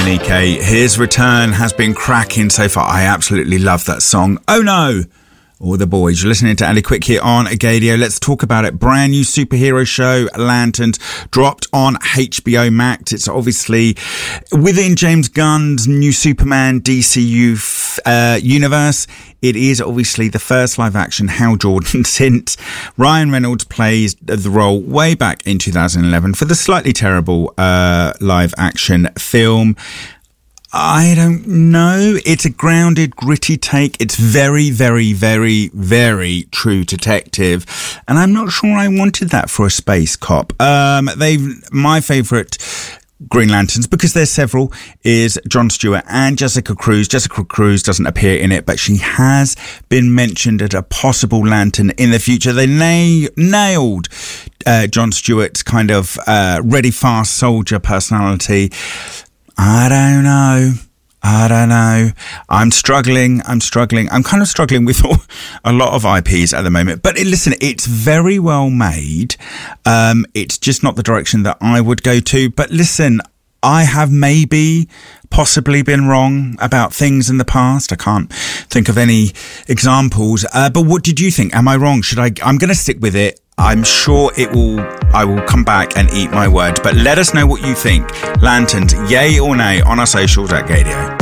Emenike. His return has been cracking so far. I absolutely love that song. Oh no! All the boys. You're listening to Andy Quick here on Agadio. Let's talk about it. Brand new superhero show, Lanterns, dropped on HBO Max. It's obviously within James Gunn's new Superman DCU universe. It is obviously the first live action Hal Jordan since Ryan Reynolds plays the role way back in 2011 for the slightly terrible live action film. I don't know. It's a grounded, gritty take. It's very, very, very, very True Detective. And I'm not sure I wanted that for a space cop. My favourite Green Lanterns, because there's several, is Jon Stewart and Jessica Cruz. Jessica Cruz doesn't appear in it, but she has been mentioned as a possible Lantern in the future. They nailed Jon Stewart's kind of ready, fast soldier personality. I don't know. I'm struggling. I'm kind of struggling with a lot of IPs at the moment. But listen, it's very well made. It's just not the direction that I would go to. But listen, I have possibly been wrong about things in the past. I can't think of any examples. But what did you think? Am I wrong? I'm going to stick with it. I'm sure I will come back and eat my words, but let us know what you think. Lanterns, yay or nay, on our socials at Gadio.